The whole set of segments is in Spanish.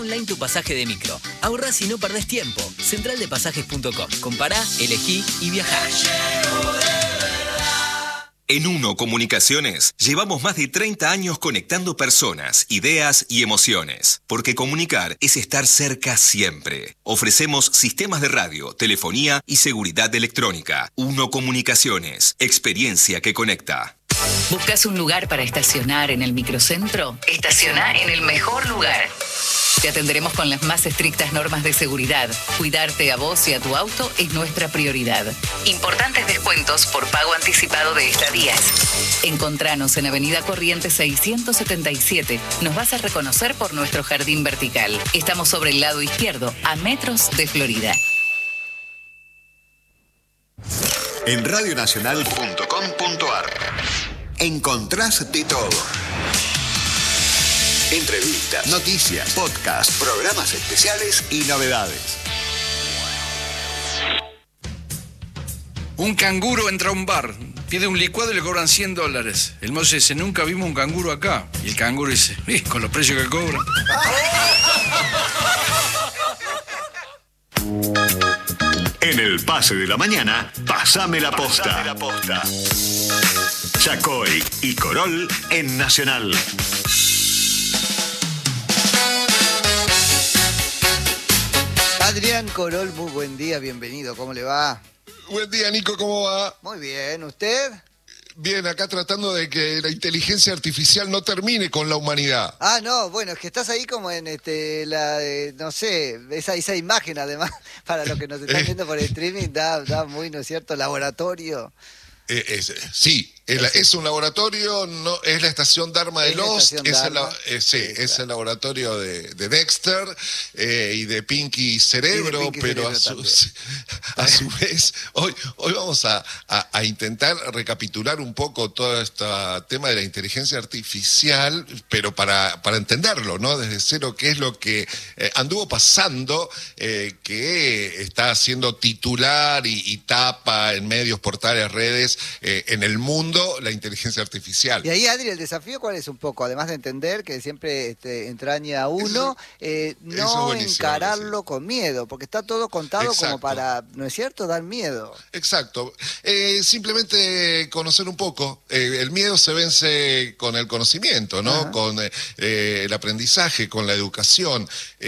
Online tu pasaje de micro. Ahorrás y no perdés tiempo. Centraldepasajes.com. Compará, elegí y viajá. En Uno Comunicaciones llevamos más de 30 años conectando personas, ideas y emociones. Porque comunicar es estar cerca siempre. Ofrecemos sistemas de radio, telefonía y seguridad electrónica. Uno Comunicaciones. Experiencia que conecta. ¿Buscas un lugar para estacionar en el microcentro? Estaciona en el mejor lugar. Te atenderemos con las más estrictas normas de seguridad. Cuidarte a vos y a tu auto es nuestra prioridad. Importantes descuentos por pago anticipado de estadías. Encontranos en Avenida Corrientes 677. Nos vas a reconocer por nuestro jardín vertical. Estamos sobre el lado izquierdo, a metros de Florida. En radionacional.com.ar encontrás de todo. Entrevistas, noticias, podcasts, programas especiales y novedades. Un canguro entra a un bar, pide un licuado y le cobran $100. El mozo dice, nunca vimos un canguro acá. Y el canguro dice, con los precios que cobran. En el pase de la mañana, pasame la posta. Chacoy y Corol en Nacional. Adrián Corol, muy buen día, bienvenido, ¿cómo le va? Buen día, Nico, ¿cómo va? Muy bien, ¿usted? Bien, acá tratando de que la inteligencia artificial no termine con la humanidad. Ah, no, bueno, es que estás ahí como en no sé, esa imagen además, para los que nos están viendo por streaming, da muy, ¿no es cierto?, laboratorio. Sí, es un laboratorio, no es la estación Dharma de Lost, es el laboratorio de Dexter y de Pinky Cerebro, pero a su vez, hoy vamos a intentar recapitular un poco todo este tema de la inteligencia artificial, pero para entenderlo, ¿no? Desde cero, qué es lo que anduvo pasando, que está siendo titular y tapa en medios, portales, redes, en el mundo, la inteligencia artificial. Y ahí, Adri, el desafío, ¿cuál es un poco? Además de entender que siempre entraña a uno, no encararlo con miedo, porque está todo contado. Exacto. Como para, ¿no es cierto?, dar miedo. Exacto. Simplemente conocer un poco. El miedo se vence con el conocimiento, ¿no? Ajá. Con el aprendizaje, con la educación.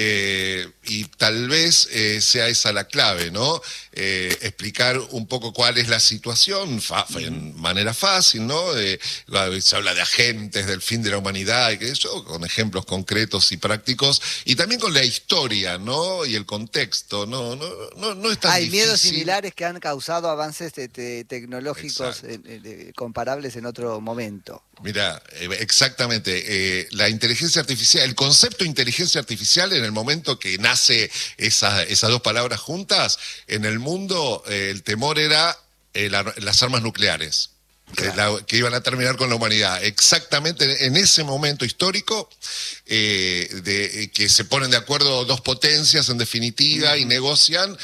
Y tal vez sea esa la clave, ¿no? Explicar un poco cuál es la situación en manera fácil, ¿no? Se habla de agentes del fin de la humanidad y que eso, con ejemplos concretos y prácticos, y también con la historia, ¿no? Y el contexto, no es tan Hay difícil. Miedos similares que han causado avances tecnológicos comparables en otro momento. Mira, exactamente, la inteligencia artificial, el concepto de inteligencia artificial en el momento que nace esas dos palabras juntas, en el mundo el temor era las armas nucleares. Claro. Que iban a terminar con la humanidad. Exactamente en ese momento histórico, que se ponen de acuerdo dos potencias en definitiva y negocian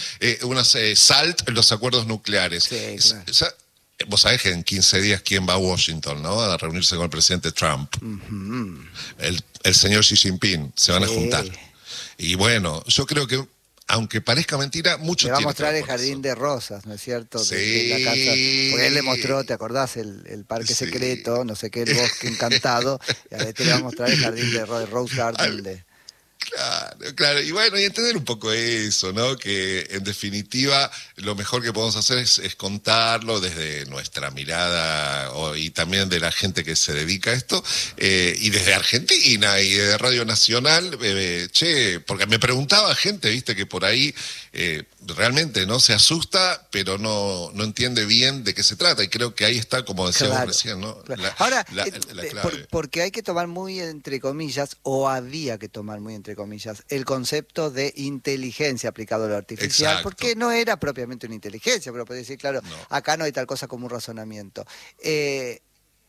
los acuerdos nucleares. Sí, claro. Vos sabés que en 15 días quién va a Washington, ¿no? A reunirse con el presidente Trump. El señor Xi Jinping, se van a juntar. Y bueno, yo creo que aunque parezca mentira, mucho tiempo. Le va a mostrar el jardín de rosas, ¿no es cierto? Sí. De la casa. Porque él le mostró, ¿te acordás? El parque secreto, no sé qué, el bosque encantado. Y a este le va a mostrar el jardín de Rose Garden. Claro, y bueno, y entender un poco eso, ¿no? Que en definitiva lo mejor que podemos hacer es contarlo desde nuestra mirada y también de la gente que se dedica a esto, y desde Argentina y desde Radio Nacional, porque me preguntaba gente, viste, que por ahí realmente no se asusta, pero no entiende bien de qué se trata, y creo que ahí está, como decíamos recién, ¿no? Claro. Ahora, la clave. Porque hay que tomar muy entre comillas, o había que tomar muy entre comillas, el concepto de inteligencia aplicado a lo artificial. Exacto. Porque no era propiamente una inteligencia, pero podés decir, claro, no. Acá no hay tal cosa como un razonamiento.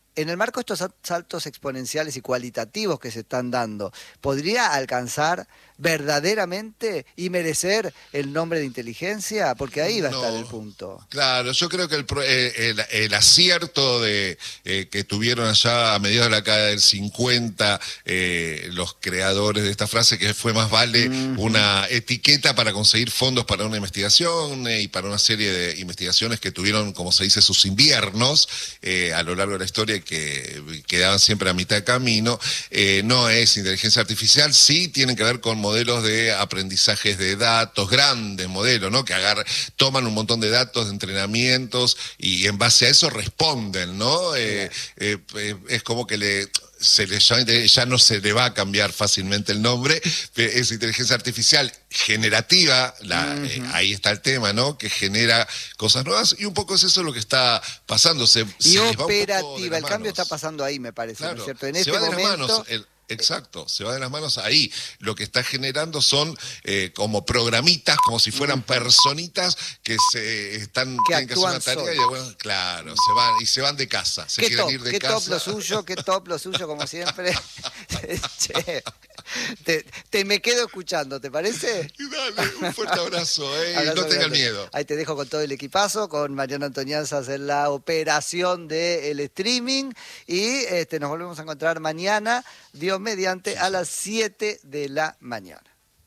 en el marco de estos saltos exponenciales y cualitativos que se están dando, ¿podría alcanzar verdaderamente y merecer el nombre de inteligencia? Porque ahí va a estar el punto. Claro, yo creo que el acierto que tuvieron allá a mediados de la década del 50 los creadores de esta frase, que fue más vale una etiqueta para conseguir fondos para una investigación y para una serie de investigaciones que tuvieron, como se dice, sus inviernos a lo largo de la historia, que quedaban siempre a mitad de camino. No es inteligencia artificial, sí tienen que ver con modelos de aprendizajes de datos, grandes modelos, ¿no? Que toman un montón de datos, de entrenamientos, y en base a eso responden, ¿no? Es como que ya no se le va a cambiar fácilmente el nombre, es inteligencia artificial generativa, ahí está el tema, ¿no? Que genera cosas nuevas, y un poco es eso lo que está pasando. Y operativa, el cambio está pasando ahí, me parece, claro, ¿no es cierto? En este momento... Exacto, se va de las manos ahí. Lo que está generando son como programitas, como si fueran personitas que tienen que hacer una tarea y bueno, claro, se van de casa. Se quieren ir de casa. Qué top lo suyo, como siempre. Che, te me quedo escuchando, ¿te parece? Y dale, un fuerte abrazo, no tengan miedo. Ahí te dejo con todo el equipazo, con Mariano Antonianzas en la operación del streaming, y nos volvemos a encontrar mañana, Dios mediante, a las 7 de la mañana.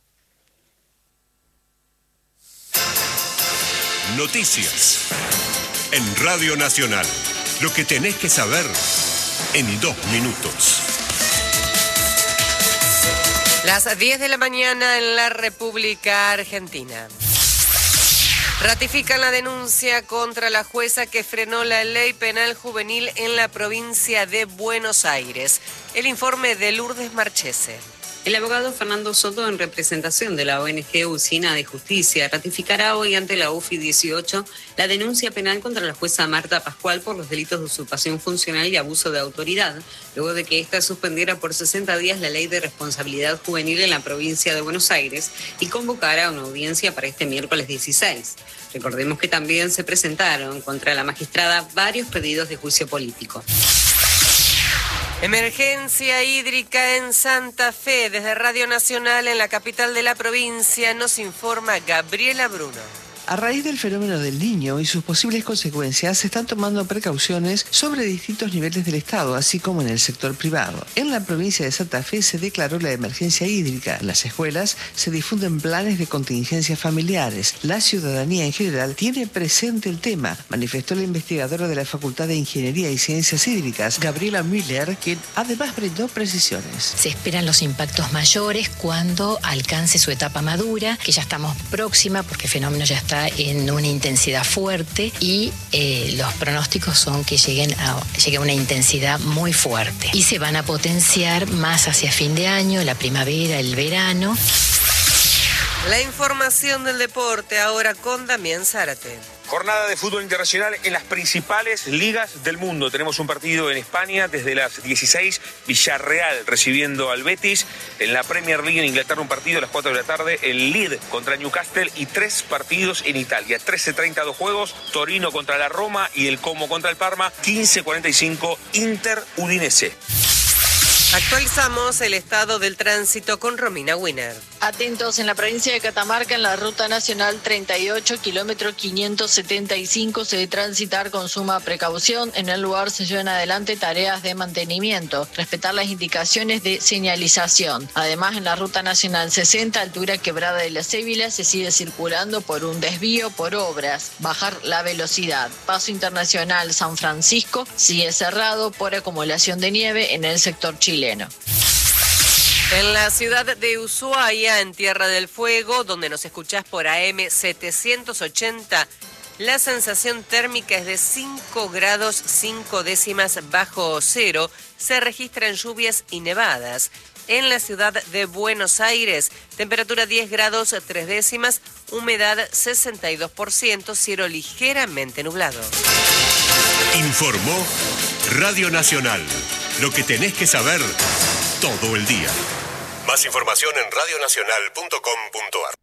Noticias en Radio Nacional. Lo que tenés que saber en 2 minutos. Las 10 de la mañana en la República Argentina. Ratifican la denuncia contra la jueza que frenó la ley penal juvenil en la provincia de Buenos Aires. El informe de Lourdes Marchese. El abogado Fernando Soto, en representación de la ONG Usina de Justicia, ratificará hoy ante la UFI 18 la denuncia penal contra la jueza Marta Pascual por los delitos de usurpación funcional y abuso de autoridad, luego de que ésta suspendiera por 60 días la ley de responsabilidad juvenil en la provincia de Buenos Aires y convocara a una audiencia para este miércoles 16. Recordemos que también se presentaron contra la magistrada varios pedidos de juicio político. Emergencia hídrica en Santa Fe. Desde Radio Nacional en la capital de la provincia nos informa Gabriela Bruno. A raíz del fenómeno del Niño y sus posibles consecuencias, se están tomando precauciones sobre distintos niveles del Estado, así como en el sector privado. En la provincia de Santa Fe se declaró la emergencia hídrica. En las escuelas se difunden planes de contingencias familiares. La ciudadanía en general tiene presente el tema, manifestó la investigadora de la Facultad de Ingeniería y Ciencias Hídricas, Gabriela Miller, quien además brindó precisiones. Se esperan los impactos mayores cuando alcance su etapa madura, que ya estamos próxima porque el fenómeno ya está en una intensidad fuerte y los pronósticos son que llegue a una intensidad muy fuerte y se van a potenciar más hacia fin de año, la primavera, el verano. La información del deporte ahora con Damián Zárate. Jornada de fútbol internacional en las principales ligas del mundo. Tenemos un partido en España desde las 16, Villarreal recibiendo al Betis. En la Premier League en Inglaterra un partido a las 4 de la tarde, el Leeds contra Newcastle, y 3 partidos en Italia. 13:30 2 juegos, Torino contra la Roma y el Como contra el Parma. 15:45 Inter Udinese. Actualizamos el estado del tránsito con Romina Winner. Atentos, en la provincia de Catamarca, en la ruta nacional 38, kilómetro 575, se debe transitar con suma precaución. En el lugar se llevan adelante tareas de mantenimiento. Respetar las indicaciones de señalización. Además, en la ruta nacional 60, altura Quebrada de la Cébila, se sigue circulando por un desvío por obras. Bajar la velocidad. Paso internacional San Francisco sigue cerrado por acumulación de nieve en el sector chileno. En la ciudad de Ushuaia, en Tierra del Fuego, donde nos escuchás por AM 780, la sensación térmica es de 5 grados 5 décimas bajo cero. Se registran lluvias y nevadas. En la ciudad de Buenos Aires, temperatura 10 grados 3 décimas, humedad 62%, cielo ligeramente nublado. Informó Radio Nacional. Lo que tenés que saber todo el día. Más información en radionacional.com.ar.